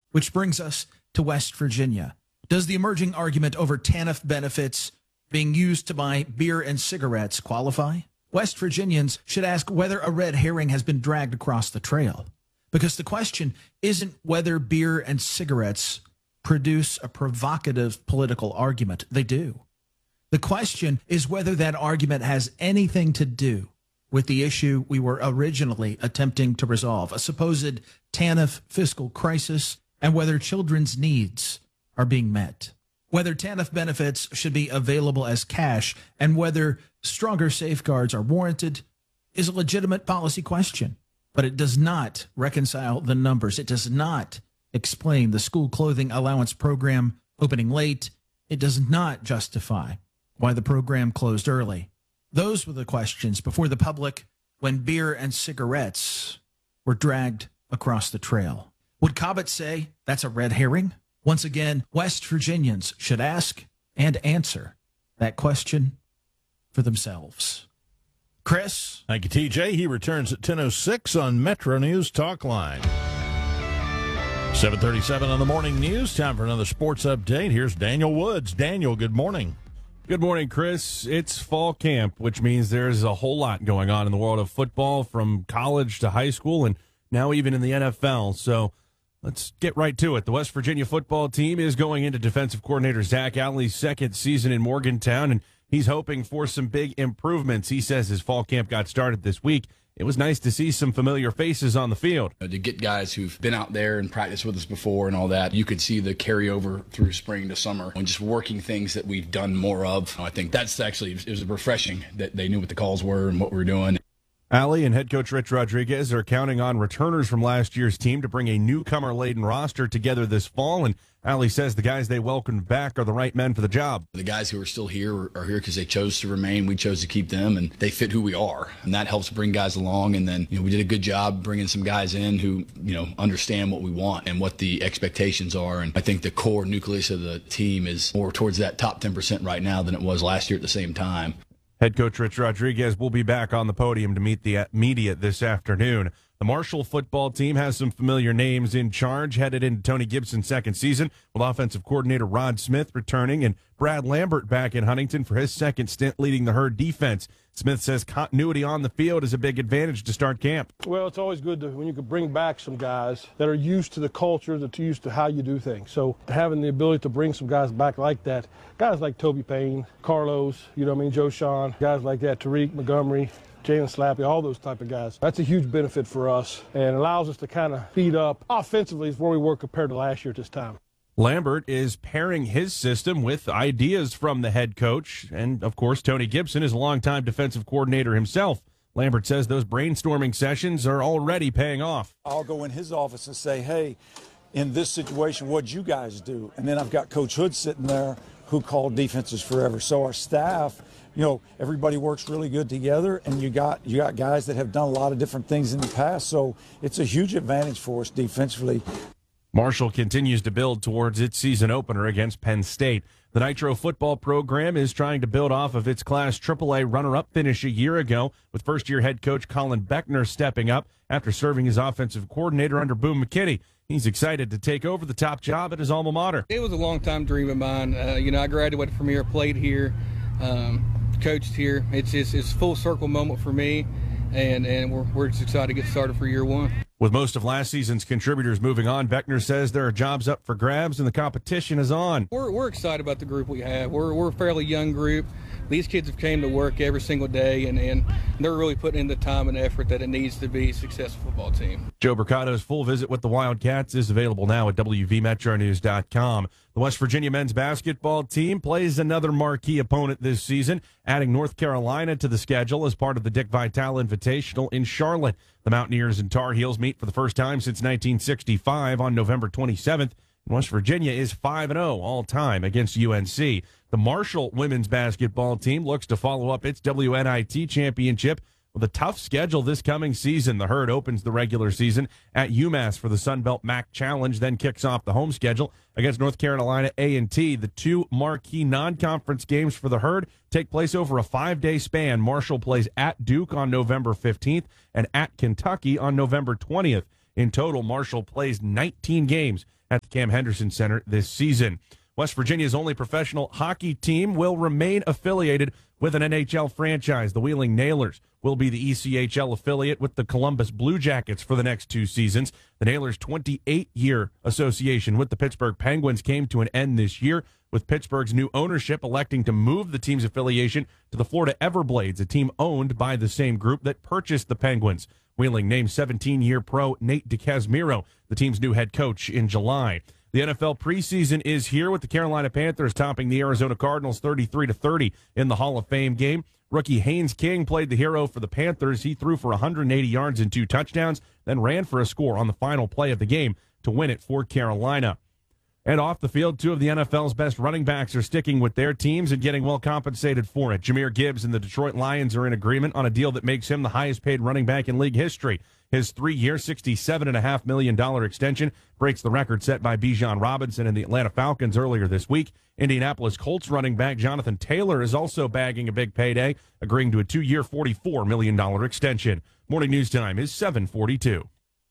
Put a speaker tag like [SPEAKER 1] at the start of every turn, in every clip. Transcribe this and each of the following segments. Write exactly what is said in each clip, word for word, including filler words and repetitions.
[SPEAKER 1] Which brings us to West Virginia. Does the emerging argument over TANF benefits being used to buy beer and cigarettes qualify? West Virginians should ask whether a red herring has been dragged across the trail, because the question isn't whether beer and cigarettes produce a provocative political argument. They do. The question is whether that argument has anything to do with the issue we were originally attempting to resolve, a supposed TANF fiscal crisis, and whether children's needs are being met. Whether TANF benefits should be available as cash and whether stronger safeguards are warranted is a legitimate policy question, but it does not reconcile the numbers. It does not explain the school clothing allowance program opening late. It does not justify why the program closed early. Those were the questions before the public when beer and cigarettes were dragged across the trail. Would Cobbett say that's a red herring? Once again, West Virginians should ask and answer that question for themselves. Chris?
[SPEAKER 2] Thank you, T J. He returns at ten oh six on Metro News Talk Line. seven thirty-seven on the morning news. Time for another sports update. Here's Daniel Woods. Daniel, good morning.
[SPEAKER 3] Good morning, Chris. It's fall camp, which means there's a whole lot going on in the world of football, from college to high school and now even in the N F L. So let's get right to it. The West Virginia football team is going into defensive coordinator Zach Alley's second season in Morgantown, and he's hoping for some big improvements. He says his fall camp got started this week. It was nice to see some familiar faces on the field.
[SPEAKER 4] To get guys who've been out there and practiced with us before and all that, you could see the carryover through spring to summer and just working things that we've done more of. I think that's actually, it was refreshing that they knew what the calls were and what we were doing.
[SPEAKER 3] Alley and head coach Rich Rodriguez are counting on returners from last year's team to bring a newcomer-laden roster together this fall, and Alley says the guys they welcomed back are the right men for the job.
[SPEAKER 4] The guys who are still here are here because they chose to remain. We chose to keep them, and they fit who we are, and that helps bring guys along. And then, you know, we did a good job bringing some guys in who, you know, understand what we want and what the expectations are. And I think the core nucleus of the team is more towards that top ten percent right now than it was last year at the same time.
[SPEAKER 3] Head coach Rich Rodriguez will be back on the podium to meet the media this afternoon. The Marshall football team has some familiar names in charge, headed into Tony Gibson's second season, with offensive coordinator Rod Smith returning and Brad Lambert back in Huntington for his second stint leading the Herd defense. Smith says continuity on the field is a big advantage to start camp.
[SPEAKER 5] Well, it's always good to, when you can bring back some guys that are used to the culture, that are used to how you do things. So having the ability to bring some guys back like that, guys like Toby Payne, Carlos, you know what I mean, Joe Sean, guys like that, Tariq Montgomery, Jalen Slappy, all those type of guys. That's a huge benefit for us and allows us to kind of speed up. Offensively is where we were compared to last year at this time.
[SPEAKER 3] Lambert is pairing his system with ideas from the head coach, and, of course, Tony Gibson is a longtime defensive coordinator himself. Lambert says those brainstorming sessions are already paying off.
[SPEAKER 6] I'll go in his office and say, hey, in this situation, what'd you guys do? And then I've got Coach Hood sitting there who called defenses forever. So our staff, you know, everybody works really good together, and you got you got guys that have done a lot of different things in the past. So it's a huge advantage for us defensively.
[SPEAKER 3] Marshall continues to build towards its season opener against Penn State. The Nitro football program is trying to build off of its Class triple A runner-up finish a year ago, with first-year head coach Colin Beckner stepping up after serving as offensive coordinator under Boone McKinney. He's excited to take over the top job at his alma mater.
[SPEAKER 7] It was a long-time dream of mine. Uh, you know, I graduated from here, played here, um, coached here. It's just it's a full circle moment for me, and, and we're, we're just excited to get started for year one.
[SPEAKER 3] With most of last season's contributors moving on, Beckner says there are jobs up for grabs and the competition is on.
[SPEAKER 7] We're we're excited about the group we have. We're we're a fairly young group. These kids have came to work every single day, and, and they're really putting in the time and effort that it needs to be a successful football team.
[SPEAKER 3] Joe Mercado's full visit with the Wildcats is available now at W V Metro News dot com. The West Virginia men's basketball team plays another marquee opponent this season, adding North Carolina to the schedule as part of the Dick Vitale Invitational in Charlotte. The Mountaineers and Tar Heels meet for the first time since nineteen sixty-five on November twenty-seventh. West Virginia is five and oh all-time against U N C. The Marshall women's basketball team looks to follow up its W N I T championship with a tough schedule this coming season. The Herd opens the regular season at UMass for the Sun Belt M A C Challenge, then kicks off the home schedule against North Carolina A and T. The two marquee non-conference games for the Herd take place over a five-day span. Marshall plays at Duke on November fifteenth and at Kentucky on November twentieth. In total, Marshall plays nineteen games at the Cam Henderson Center this season. West Virginia's only professional hockey team will remain affiliated with an N H L franchise. The Wheeling Nailers will be the E C H L affiliate with the Columbus Blue Jackets for the next two seasons. The Nailers' twenty-eight-year association with the Pittsburgh Penguins came to an end this year, with Pittsburgh's new ownership electing to move the team's affiliation to the Florida Everblades, a team owned by the same group that purchased the Penguins. Wheeling named seventeen-year pro Nate DeCasmiro the team's new head coach in July. The N F L preseason is here, with the Carolina Panthers topping the Arizona Cardinals thirty-three to thirty in the Hall of Fame game. Rookie Haynes King played the hero for the Panthers. He threw for one hundred eighty yards and two touchdowns, then ran for a score on the final play of the game to win it for Carolina. And off the field, two of the N F L's best running backs are sticking with their teams and getting well compensated for it. Jahmyr Gibbs and the Detroit Lions are in agreement on a deal that makes him the highest-paid running back in league history. His three-year, sixty-seven point five million dollars extension breaks the record set by Bijan Robinson and the Atlanta Falcons earlier this week. Indianapolis Colts running back Jonathan Taylor is also bagging a big payday, agreeing to a two-year, forty-four million dollars extension. Morning news time is seven forty-two.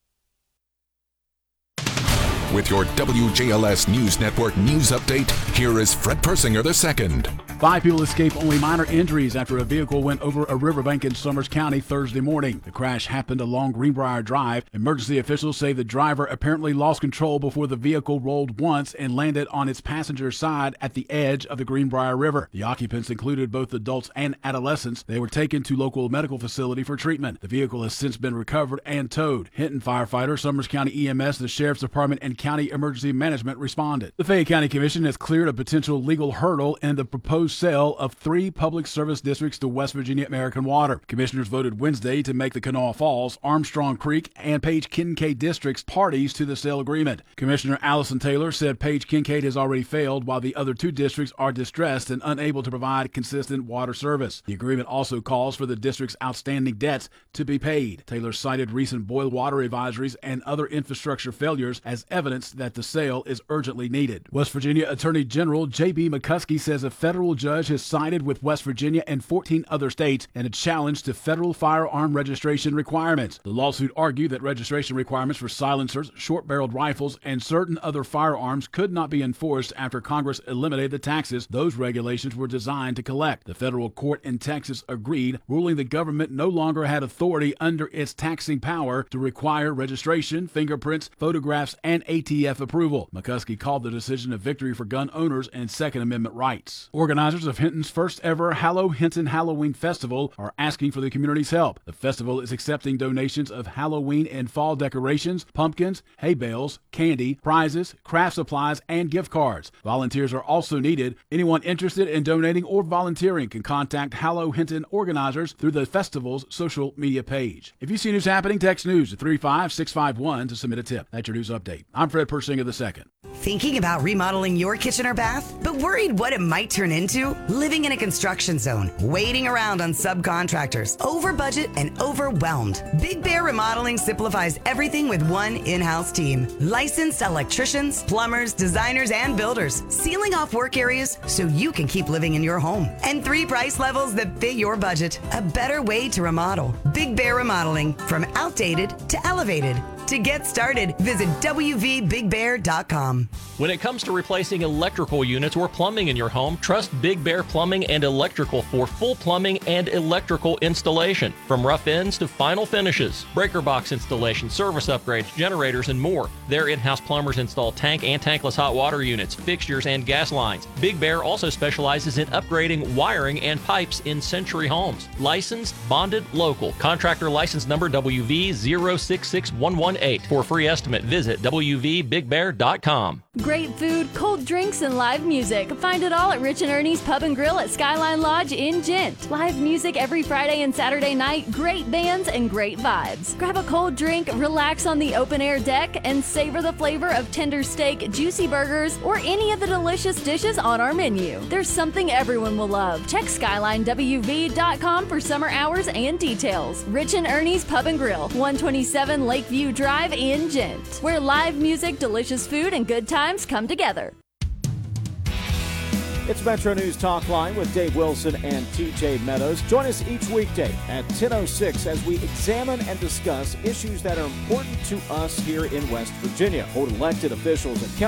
[SPEAKER 8] With your W J L S News Network news update, here is Fred Persinger the second.
[SPEAKER 9] Five people escaped only minor injuries after a vehicle went over a riverbank in Summers County Thursday morning. The crash happened along Greenbrier Drive. Emergency officials say the driver apparently lost control before the vehicle rolled once and landed on its passenger side at the edge of the Greenbrier River. The occupants included both adults and adolescents. They were taken to local medical facility for treatment. The vehicle has since been recovered and towed. Hinton firefighters, Summers County E M S, the Sheriff's Department, and County Emergency Management responded. The Fayette County Commission has cleared a potential legal hurdle in the proposed sale of three public service districts to West Virginia American Water. Commissioners voted Wednesday to make the Kanawha Falls, Armstrong Creek, and Page Kincaid districts parties to the sale agreement. Commissioner Allison Taylor said Page Kincaid has already failed, while the other two districts are distressed and unable to provide consistent water service. The agreement also calls for the district's outstanding debts to be paid. Taylor cited recent boil water advisories and other infrastructure failures as evidence that the sale is urgently needed. West Virginia Attorney General J B McCuskey says a federal judge has sided with West Virginia and fourteen other states in a challenge to federal firearm registration requirements. The lawsuit argued that registration requirements for silencers, short-barreled rifles, and certain other firearms could not be enforced after Congress eliminated the taxes those regulations were designed to collect. The federal court in Texas agreed, ruling the government no longer had authority under its taxing power to require registration, fingerprints, photographs, and A T F approval. McCuskey called the decision a victory for gun owners and Second Amendment rights. Organizers of Hinton's first ever Hallow Hinton Halloween Festival are asking for the community's help. The festival is accepting donations of Halloween and fall decorations, pumpkins, hay bales, candy, prizes, craft supplies, and gift cards. Volunteers are also needed. Anyone interested in donating or volunteering can contact Hallow Hinton organizers through the festival's social media page. If you see news happening, text news to three five six five one to submit a tip. That's your news update. I'm Fred Persinger the second.
[SPEAKER 10] Thinking about remodeling your kitchen or bath, but worried what it might turn into? Living in a construction zone, waiting around on subcontractors, over budget and overwhelmed. Big Bear Remodeling simplifies everything with one in-house team. Licensed electricians, plumbers, designers, and builders, sealing off work areas so you can keep living in your home. And three price levels that fit your budget. A better way to remodel. Big Bear Remodeling, from outdated to elevated. To get started, visit W V big bear dot com.
[SPEAKER 11] When it comes to replacing electrical units or plumbing in your home, trust Big Bear Plumbing and Electrical for full plumbing and electrical installation. From rough ends to final finishes, breaker box installation, service upgrades, generators, and more. Their in-house plumbers install tank and tankless hot water units, fixtures, and gas lines. Big Bear also specializes in upgrading wiring and pipes in Century Homes. Licensed, bonded, local. Contractor license number W V zero six six one one eight. For a free estimate, visit W V big bear dot com.
[SPEAKER 12] Great food, cold drinks, and live music. Find it all at Rich and Ernie's Pub and Grill at Skyline Lodge in Gent. Live music every Friday and Saturday night, great bands, and great vibes. Grab a cold drink, relax on the open-air deck, and savor the flavor of tender steak, juicy burgers, or any of the delicious dishes on our menu. There's something everyone will love. Check skyline w v dot com for summer hours and details. Rich and Ernie's Pub and Grill, one twenty-seven Lakeview Drive in Gent, where live music, delicious food, and good times come together.
[SPEAKER 13] It's Metro News Talk Line with Dave Wilson and T J Meadows. Join us each weekday at ten oh six as we examine and discuss issues that are important to us here in West Virginia. Hold elected officials accountable